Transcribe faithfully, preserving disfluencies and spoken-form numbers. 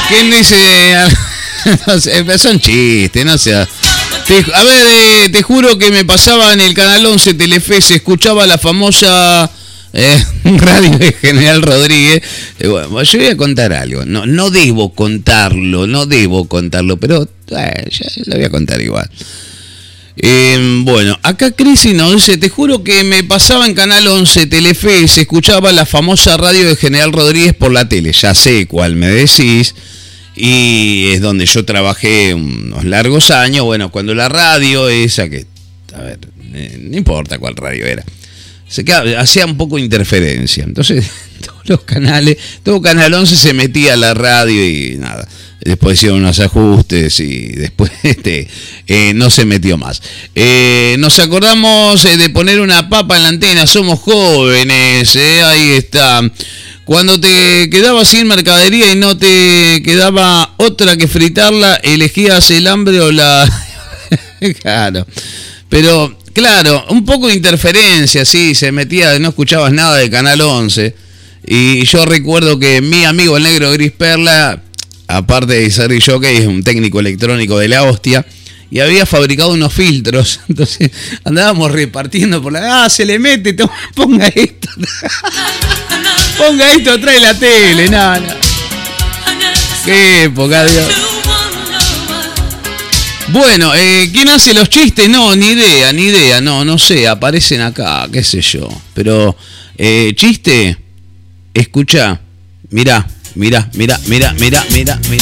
¿Quién dice? No sé, son chistes, no sé. Te, a ver, eh, te juro que me pasaba en el canal once Telefe, se escuchaba la famosa eh, radio de General Rodríguez. Eh, bueno, yo voy a contar algo. No, no debo contarlo, no debo contarlo, pero eh, ya lo voy a contar igual. Eh, bueno, acá Crisi nos dice, te juro que me pasaba en Canal once Telefe, se escuchaba la famosa radio de General Rodríguez por la tele, ya sé cuál me decís, y es donde yo trabajé unos largos años, bueno, cuando la radio esa que, a ver, eh, no importa cuál radio era, se quedaba, hacía un poco de interferencia, entonces todos los canales, todo Canal once se metía a la radio y nada. Después hicieron unos ajustes y después este, eh, no se metió más. Eh, nos acordamos eh, de poner una papa en la antena, somos jóvenes, eh, ahí está. Cuando te quedabas sin mercadería y no te quedaba otra que fritarla, elegías el hambre o la... Claro, pero claro, un poco de interferencia, sí, se metía, no escuchabas nada de Canal once. Y yo recuerdo que mi amigo el negro Gris Perla, aparte de ser jockey, es un técnico electrónico de la hostia, y había fabricado unos filtros, entonces andábamos repartiendo por la... Ah, se le mete, toma, ponga esto, ponga esto, trae la tele, nada, no. Qué época, Dios. Bueno, eh, ¿quién hace los chistes? No, ni idea, ni idea, no, no sé, aparecen acá, qué sé yo, pero eh, chiste, escucha, mirá. Mira, mira, mira, mira, mira, mira.